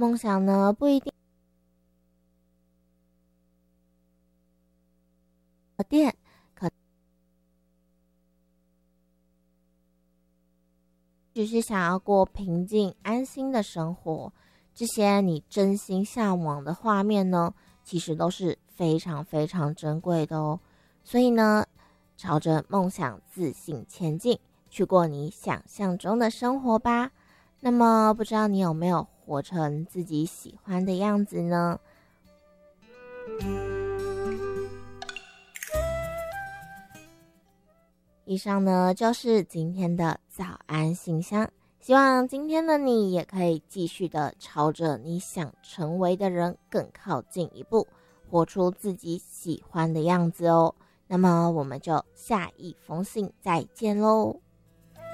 梦想呢不一定店，只是想要过平静安心的生活，这些你真心向往的画面呢，其实都是非常非常珍贵的哦。所以呢，朝着梦想自信前进，去过你想象中的生活吧。那么，不知道你有没有活成自己喜欢的样子呢？以上呢就是今天的早安信箱，希望今天的你也可以继续的朝着你想成为的人更靠近一步，活出自己喜欢的样子哦。那么我们就下一封信再见喽。